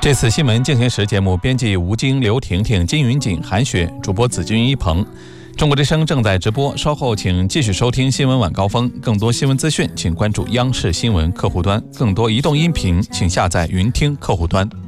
这次新闻进行时节目编辑吴京、刘婷婷、金云锦、韩雪，主播子君、一鹏。中国之声正在直播，稍后请继续收听新闻晚高峰。更多新闻资讯，请关注央视新闻客户端；更多移动音频，请下载云听客户端。